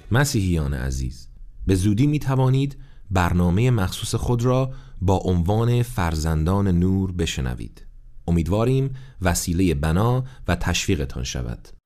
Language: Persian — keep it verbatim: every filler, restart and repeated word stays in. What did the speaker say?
مسیحیان عزیز، به زودی می توانید برنامه مخصوص خود را با عنوان فرزندان نور بشنوید. امیدواریم وسیله بنا و تشویقتان شود.